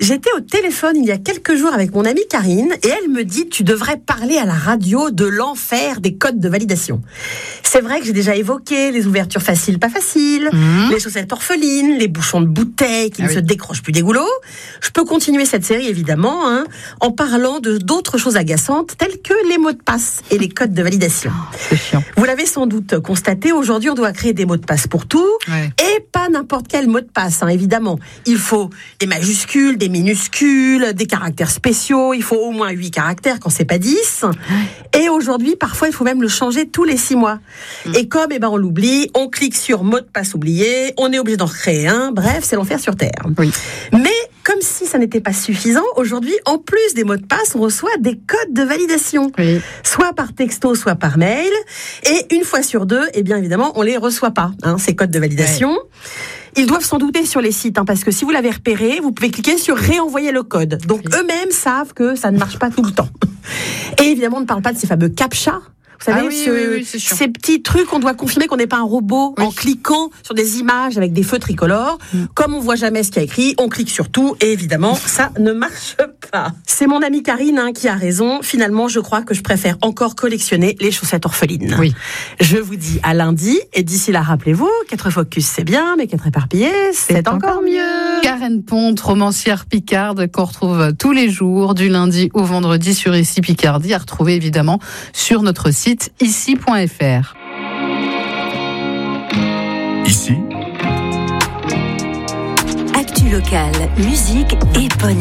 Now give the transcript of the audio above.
J'étais au téléphone il y a quelques jours avec mon amie Karine et elle me dit « Tu devrais parler à la radio de l'enfer des codes de validation ». C'est vrai que j'ai déjà évoqué les ouvertures faciles, pas faciles, les chaussettes orphelines, les bouchons de bouteilles qui ne se décrochent plus des goulots. Je peux continuer cette série évidemment en parlant d'autres choses agaçantes telles que les mots de passe et les codes de validation. C'est chiant. Vous l'avez sans doute constaté, aujourd'hui on doit créer des mots de passe pour tout et pas n'importe quel mot de passe, évidemment. Il faut des majuscules, des minuscules, des caractères spéciaux, il faut au moins 8 caractères quand c'est pas 10. Et aujourd'hui, parfois, il faut même le changer tous les 6 mois. Et comme on l'oublie, on clique sur mot de passe oublié, on est obligé d'en recréer un, bref, c'est l'enfer sur Terre. Oui. Mais comme si ça n'était pas suffisant, aujourd'hui, en plus des mots de passe, on reçoit des codes de validation. Oui. Soit par texto, soit par mail. Et une fois sur deux, bien évidemment, on les reçoit pas, ces codes de validation. Ouais. Ils doivent s'en douter sur les sites, parce que si vous l'avez repéré, vous pouvez cliquer sur réenvoyer le code. Donc eux-mêmes savent que ça ne marche pas tout le temps. Et évidemment, on ne parle pas de ces fameux CAPTCHA. Vous savez, ces petits trucs qu'on doit confirmer qu'on n'est pas un robot en cliquant sur des images avec des feux tricolores. Comme on voit jamais ce qu'il y a écrit, on clique sur tout et évidemment, ça ne marche pas. C'est mon amie Karine qui a raison. Finalement, je crois que je préfère encore collectionner les chaussettes orphelines. Oui. Je vous dis à lundi et d'ici là, rappelez-vous, 4 focus c'est bien, mais 4 éparpillés, c'est encore mieux. Karen Ponte, romancière picarde qu'on retrouve tous les jours du lundi au vendredi sur Ici Picardie, à retrouver évidemment sur notre site ici.fr. Ici. Actu locale, musique et bonne